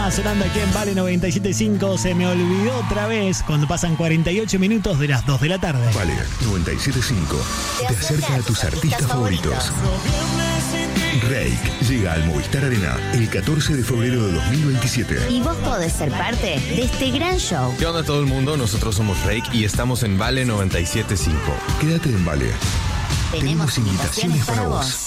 más sonando aquí en Vale 97.5. Se me olvidó otra vez cuando pasan 48 minutos de las 2 de la tarde. Vale 97.5 te acerca a tus artistas favoritos. Reik llega al Movistar Arena el 14 de febrero de 2027. Y vos podés ser parte de este gran show. ¿Qué onda todo el mundo? Nosotros somos Reik y estamos en Vale 97.5. Quédate en Vale. Tenemos invitaciones para vos.